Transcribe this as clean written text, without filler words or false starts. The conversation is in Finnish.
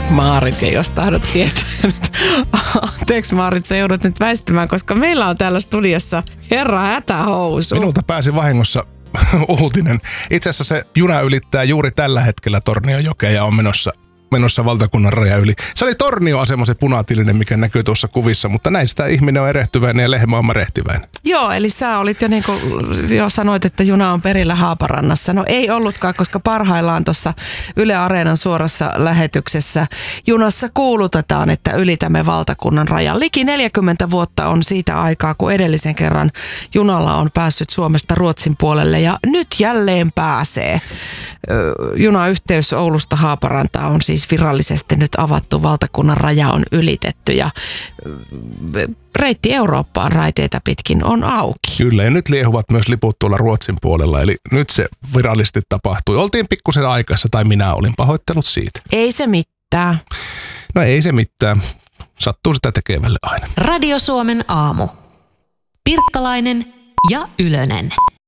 Maarit, ja jos tahdot tietää nyt. Anteeksi Maarit, sä joudut nyt väistämään, koska meillä on täällä studiossa herra hätähousu. Minulta pääsi vahingossa uutinen. Itse asiassa se juna ylittää juuri tällä hetkellä Tornionjokea ja on menossa valtakunnan raja yli. Se oli Tornioasema se punatilinen, mikä näkyy tuossa kuvissa, mutta näistä ihminen on erehtyväinen ja lehmä on märehtiväinen. Joo, eli sä olit jo niin kuin jo sanoit, että juna on perillä Haaparannassa. No ei ollutkaan, koska parhaillaan tuossa Yle Areenan suorassa lähetyksessä junassa kuulutetaan, että ylitämme valtakunnan rajan. Liki 40 vuotta on siitä aikaa, kun edellisen kerran junalla on päässyt Suomesta Ruotsin puolelle ja nyt jälleen pääsee. Junayhteys Oulusta Haaparantaan on siis virallisesti nyt avattu, valtakunnan raja on ylitetty ja reitti Eurooppaan raiteita pitkin on auki. Kyllä, ja nyt liehuvat myös liput tuolla Ruotsin puolella, eli nyt se virallisesti tapahtui. Oltiin pikkusen aikaissa, tai minä olin, pahoittelut siitä. Ei se mitään. No ei se mitään, sattuu sitä tekevälle aina. Radio Suomen aamu. Pirkkalainen ja Ylönen.